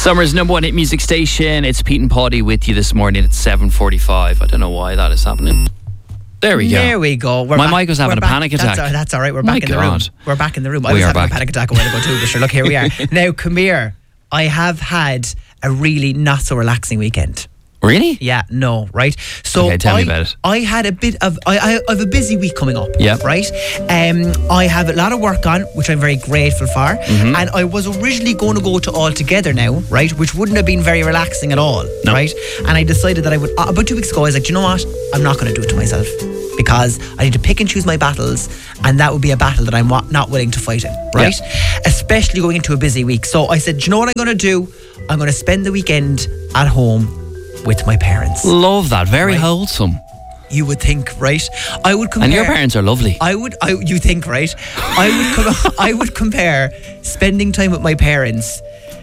Summer's number one hit music station. It's Pete and Paddy with you this morning at 7:45. I don't know why that is happening. There we go. There we go. My mic was having a panic attack. That's all right. We're back in the room. We're back in the room. I was having a panic attack a while ago too, but sure, look, here we are. Now, come here. I have had a really not so relaxing weekend. Really? Yeah, no, right? So okay, tell me about it. I had a bit of, I have a busy week coming up, yep. Right? I have a lot of work on, which I'm very grateful for, and I was originally going to go to All Together now, right? Which wouldn't have been very relaxing at all, right? And I decided that I would, about 2 weeks ago, I was like, do you know what? I'm not going to do it to myself because I need to pick and choose my battles, and that would be a battle that I'm not willing to fight in, right? Yeah. Especially going into a busy week. So I said, do you know what I'm going to do? I'm going to spend the weekend at home with my parents. Love that. Very wholesome. You would think, right? I would compare. And your parents are lovely. You think, right? I would compare spending time with my parents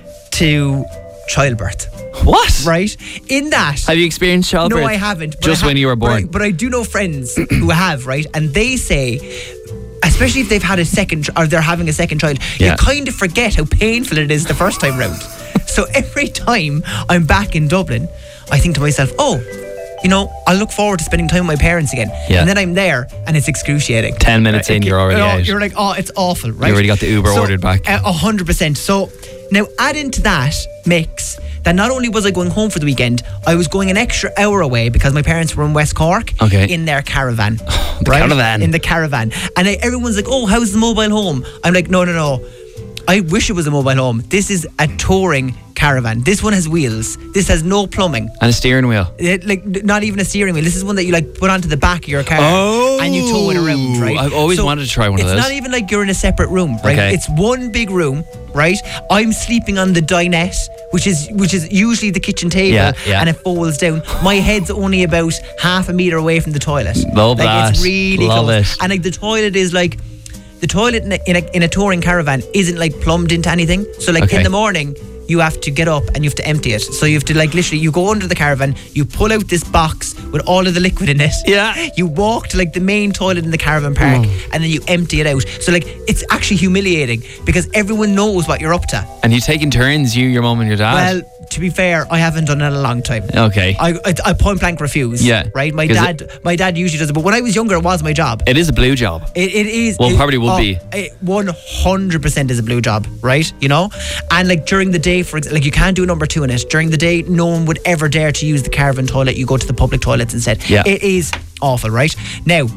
to childbirth. What? Right? In that. Have you experienced childbirth? No, I haven't. Just when you were born. But I do know friends who have, right? And they say, especially if they've had a second, or they're having a second child, you kind of forget how painful it is the first time round. So every time I'm back in Dublin, I think to myself, oh, you know, I look forward to spending time with my parents again. Yeah. And then I'm there and it's excruciating. 10 minutes in, you're already out. You're like, oh, it's awful, right? You already got the Uber ordered back. 100%. So now add into that mix that not only was I going home for the weekend, I was going an extra hour away because my parents were in West Cork in their caravan. Caravan. In the caravan. And everyone's like, oh, how's the mobile home? I'm like, no. I wish it was a mobile home. This is a touring caravan. This one has wheels. This has no plumbing. And a steering wheel. Not even a steering wheel. This is one that you put onto the back of your car and you tow it around, right? I've always wanted to try one of those. It's not even like you're in a separate room, right? Okay. It's one big room, right? I'm sleeping on the dinette, which is usually the kitchen table, and it folds down. My head's only about half a metre away from the toilet. Love that. It's really close. And the toilet is the toilet in a touring caravan isn't plumbed into anything. So in the morning you have to get up and you have to empty it. So you have to literally, you go under the caravan, you pull out this box with all of the liquid in it. Yeah. You walk to the main toilet in the caravan park and then you empty it out. So it's actually humiliating because everyone knows what you're up to. And you taking turns, your mum and your dad? Well, to be fair, I haven't done it in a long time. Okay. I point blank refuse. Yeah. Right? My dad usually does it, but when I was younger, it was my job. It is a blue job. It is. Well, probably would be. It 100% is a blue job, right? You know? And during the day, for example, you can't do number 2 in it. During the day, no one would ever dare to use the caravan toilet. You go to the public toilets instead. Yeah. It is awful, right? Now,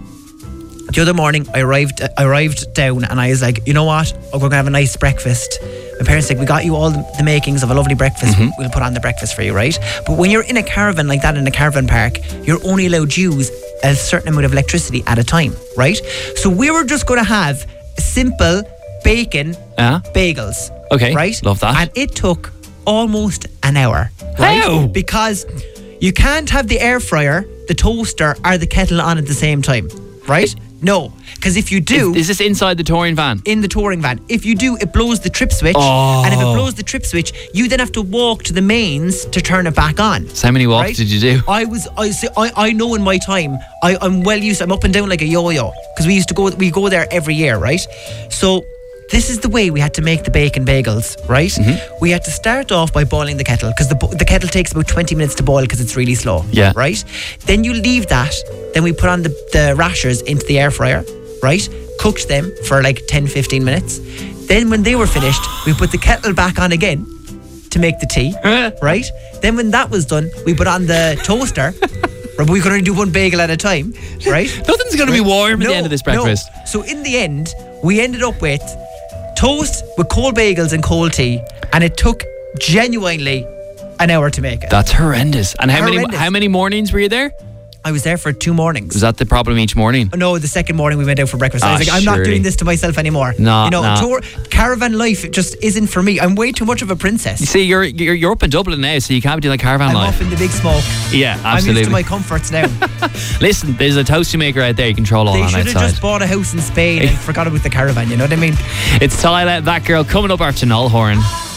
the other morning, I arrived down and I was like, you know what? We're going to have a nice breakfast. My parents said, we got you all the makings of a lovely breakfast. We'll put on the breakfast for you, right? But when you're in a caravan like that in a caravan park, you're only allowed to use a certain amount of electricity at a time, right? So we were just going to have simple bacon bagels. Okay, right? Love that. And it took almost an hour. Right? How? Because you can't have the air fryer, the toaster, or the kettle on at the same time, right? No, because if you do... Is this inside the touring van? In the touring van. If you do, it blows the trip switch. Oh. And if it blows the trip switch, you then have to walk to the mains to turn it back on. So how many walks did you do? I know in my time, I'm well used. I'm up and down like a yo-yo. Because we go there every year, right? So... this is the way we had to make the bacon bagels, right? We had to start off by boiling the kettle because the kettle takes about 20 minutes to boil because it's really slow, right? Then you leave that, then we put on the rashers into the air fryer, right? Cooked them for 10-15 minutes. Then when they were finished, we put the kettle back on again to make the tea, right? Then when that was done, we put on the toaster. But we could only do one bagel at a time, right? Nothing's going to be warm at the end of this breakfast. No. So in the end, we ended up with toast with cold bagels and cold tea, and it took genuinely an hour to make it. That's horrendous. And how many mornings were you there? I was there for 2 mornings. Was that the problem each morning? No, the second morning we went out for breakfast. I was like, I'm not doing this to myself anymore. Caravan life just isn't for me. I'm way too much of a princess. You see, you're up in Dublin now, so you can't be doing caravan life. I'm up in the big smoke. Yeah, absolutely. I'm used to my comforts now. Listen, there's a toasty maker out there. You control all that outside. They should have just bought a house in Spain and forgot about the caravan, you know what I mean? It's Tyler, That Girl, coming up after Null Horn.